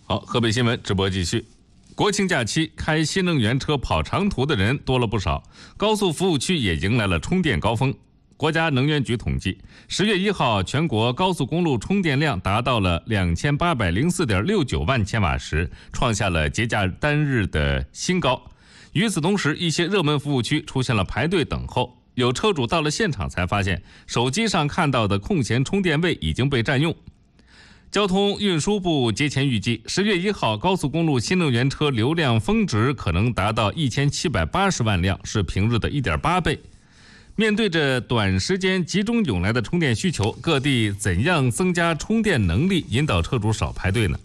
好，河北新闻直播继续。国庆假期开新能源车跑长途的人多了不少，高速服务区也迎来了充电高峰。国家能源局统计，10月1号全国高速公路充电量达到了2804.69万千瓦时，创下了节假单日的新高。与此同时，一些热门服务区出现了排队等候，有车主到了现场才发现，手机上看到的空闲充电位已经被占用。交通运输部节前预计，10月1号高速公路新能源车流量峰值可能达到1780万辆，是平日的1.8倍。面对着短时间集中涌来的充电需求，各地怎样增加充电能力，引导车主少排队呢？